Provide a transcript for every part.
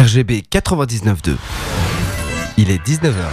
RGB 99.2. Il est 19h.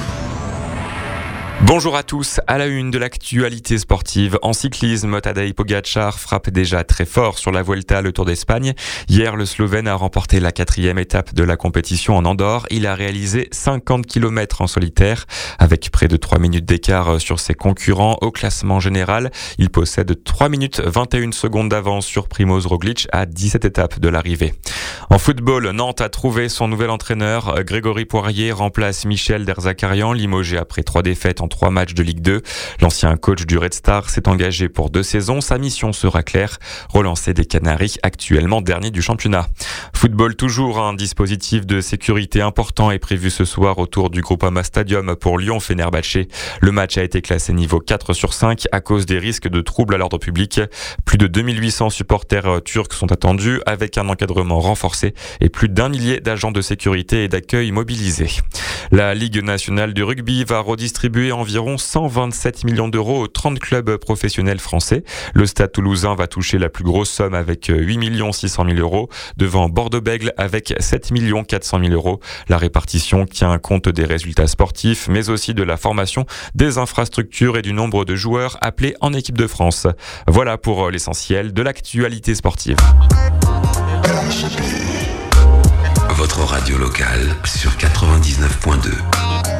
Bonjour à tous, à la une de l'actualité sportive. En cyclisme, Tadej Pogačar frappe déjà très fort sur la Vuelta, le Tour d'Espagne. Hier, le Slovène a remporté la 4e étape de la compétition en Andorre. Il a réalisé 50 km en solitaire, avec près de 3 minutes d'écart sur ses concurrents. Au classement général, il possède 3 minutes 21 secondes d'avance sur Primož Roglič à 17 étapes de l'arrivée. En football, Nantes a trouvé son nouvel entraîneur. Grégory Poirier remplace Michel Derzakarian, limogé après 3 défaites en 3 matchs de Ligue 2. L'ancien coach du Red Star s'est engagé pour 2 saisons. Sa mission sera claire, relancer des Canaries actuellement derniers du championnat. Football toujours, un dispositif de sécurité important est prévu ce soir autour du Groupama Stadium pour Lyon-Fenerbahçe. Le match a été classé niveau 4 sur 5 à cause des risques de troubles à l'ordre public. Plus de 2800 supporters turcs sont attendus avec un encadrement renforcé et plus d'1 millier d'agents de sécurité et d'accueil mobilisés. La Ligue nationale du rugby va redistribuer environ 127 millions d'euros aux 30 clubs professionnels français. Le Stade toulousain va toucher la plus grosse somme avec 8 600 000 euros, devant Bordeaux-Bègles avec 7 400 000 euros. La répartition tient compte des résultats sportifs, mais aussi de la formation, des infrastructures et du nombre de joueurs appelés en équipe de France. Voilà pour l'essentiel de l'actualité sportive. Votre radio locale sur 99.2.